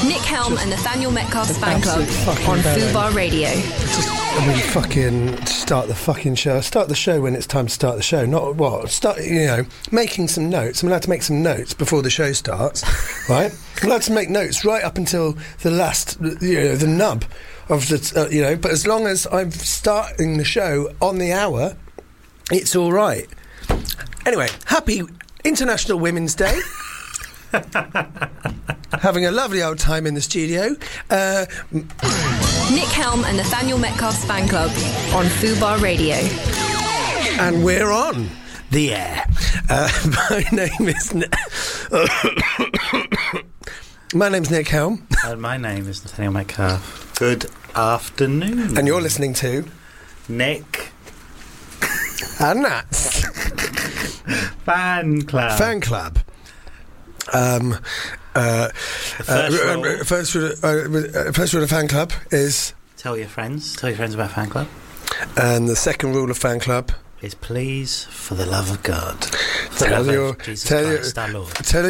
Nick Helm and Nathaniel Metcalfe's fan club on Fubar Radio. Fucking start the fucking show. Start the show when it's time to start the show. Not what? Start, making some notes. I'm allowed to make some notes before the show starts, right? I'm allowed to make notes right up until the last, the nub of the, But as long as I'm starting the show on the hour, it's all right. Anyway, happy International Women's Day. Having a lovely old time in the studio. Nick Helm and Nathaniel Metcalfe's fan club on Fubar Radio. And we're on the air. My name's Nick Helm. And my name is Nathaniel Metcalfe. Good afternoon. And you're listening to Nick and Nat's Fan Club. First rule of fan club is tell your friends about fan club. And the second rule of fan club is please, for the love of God, tell Jesus Christ, our Lord.